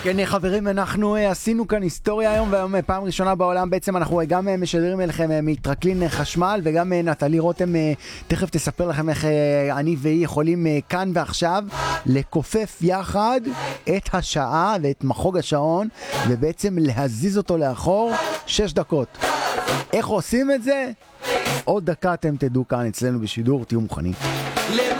כן חברים, אנחנו עשינו כאן היסטוריה היום, והיום פעם ראשונה בעולם בעצם אנחנו גם משדרים אליכם מטרקלין חשמל, וגם נטלי רותם תכף תספר לכם איך אני והיא יכולים כאן ועכשיו לקופף יחד את השעה ואת מחוג השעון, ובעצם להזיז אותו לאחור 6 דקות. איך עושים את זה? עוד דקה אתם תדעו כאן אצלנו בשידור, תהיו מוכנים.